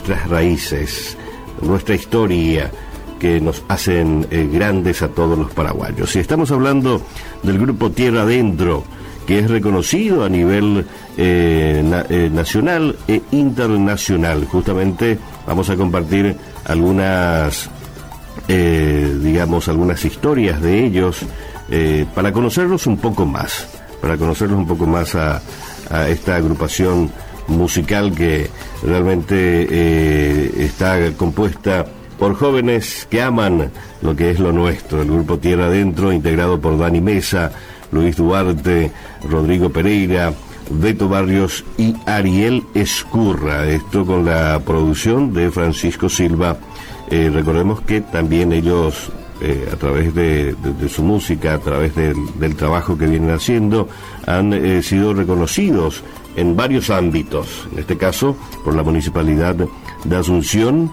nuestras raíces, nuestra historia, que nos hacen grandes a todos los paraguayos. Y estamos hablando del grupo Tierra Adentro, que es reconocido a nivel nacional e internacional. Justamente vamos a compartir algunas algunas historias de ellos para conocerlos un poco más, a esta agrupación musical que realmente está compuesta por jóvenes que aman lo que es lo nuestro. El grupo Tierra Adentro, integrado por Dani Mesa, Luis Duarte, Rodrigo Pereira, Beto Barrios y Ariel Escurra. Esto con la producción de Francisco Silva. Recordemos que también ellos, a través de su música, a través del trabajo que vienen haciendo, han sido reconocidos en varios ámbitos. En este caso, por la Municipalidad de Asunción,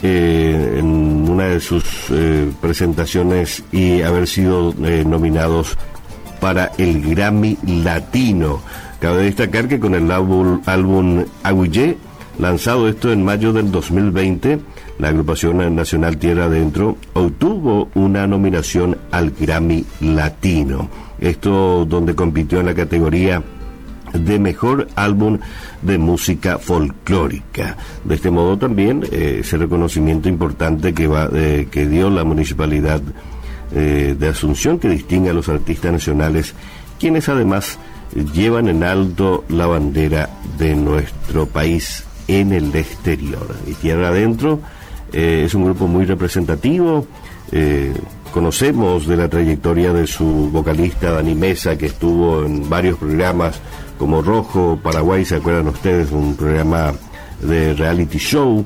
en una de sus presentaciones, y haber sido nominados para el Grammy Latino. Cabe destacar que con el álbum Agüillé, lanzado esto en mayo del 2020, la agrupación nacional Tierra Adentro obtuvo una nominación al Grammy Latino. Esto donde compitió en la categoría de mejor álbum de música folclórica. De este modo también ese reconocimiento importante que dio la Municipalidad de Asunción, que distingue a los artistas nacionales, quienes además llevan en alto la bandera de nuestro país en el exterior. Y Tierra Adentro es un grupo muy representativo. Conocemos de la trayectoria de su vocalista Dani Mesa, que estuvo en varios programas como Rojo Paraguay, ¿se acuerdan ustedes? Un programa de reality show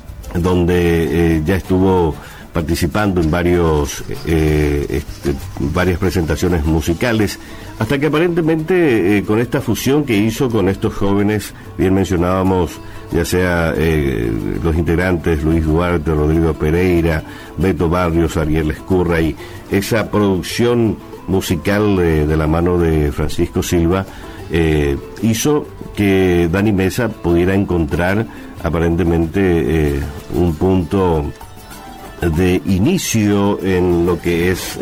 donde ya estuvo participando en varias presentaciones musicales, hasta que aparentemente con esta fusión que hizo con estos jóvenes, bien mencionábamos, ya sea los integrantes Luis Duarte, Rodrigo Pereira, Beto Barrios, Ariel Escurra, y esa producción musical de la mano de Francisco Silva, hizo que Dani Mesa pudiera encontrar aparentemente un punto de inicio en lo que es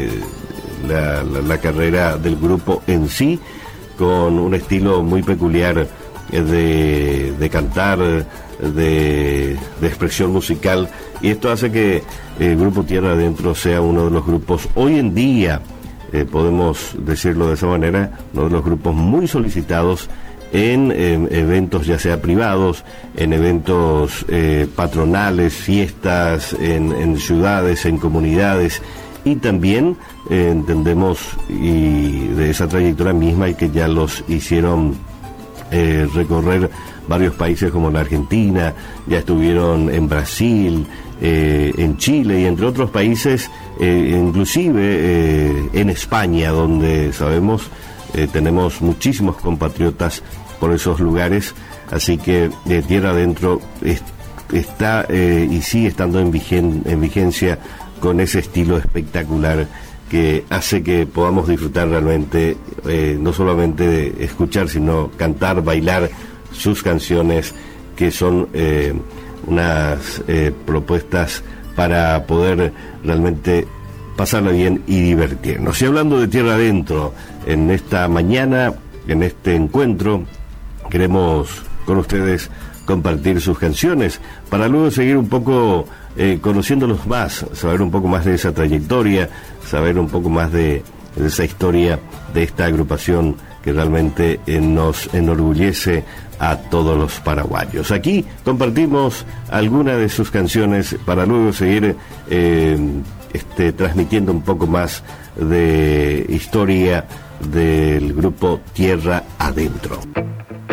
la carrera del grupo en sí, con un estilo muy peculiar de cantar, de expresión musical, y esto hace que el grupo Tierra Adentro sea uno de los grupos hoy en día, podemos decirlo de esa manera, uno de los grupos muy solicitados en eventos ya sea privados, en eventos patronales, fiestas, en ciudades, en comunidades, y también entendemos, y de esa trayectoria misma, y que ya los hicieron recorrer varios países como la Argentina, ya estuvieron en Brasil, en Chile y entre otros países, inclusive en España, donde sabemos tenemos muchísimos compatriotas por esos lugares. Así que Tierra Adentro está y sigue estando en vigencia con ese estilo espectacular que hace que podamos disfrutar realmente, no solamente de escuchar, sino cantar, bailar sus canciones, que son unas propuestas para poder realmente pasarla bien y divertirnos. Y hablando de Tierra Adentro, en esta mañana, en este encuentro, queremos con ustedes compartir sus canciones para luego seguir un poco conociéndolos más, saber un poco más de esa trayectoria, saber un poco más de esa historia de esta agrupación que realmente nos enorgullece a todos los paraguayos. Aquí compartimos algunas de sus canciones para luego seguir transmitiendo un poco más de historia del grupo Tierra Adentro.